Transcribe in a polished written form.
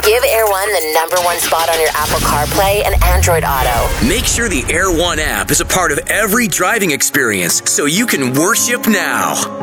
Give Air One the #1 spot on your Apple CarPlay and Android Auto. Make sure the Air One app is a part of every driving experience so you can worship now.